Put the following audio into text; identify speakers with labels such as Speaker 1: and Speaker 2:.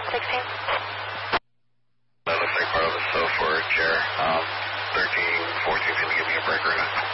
Speaker 1: 16.
Speaker 2: That looks like part of the so for chair. 13, 14 is going to give me a break right now.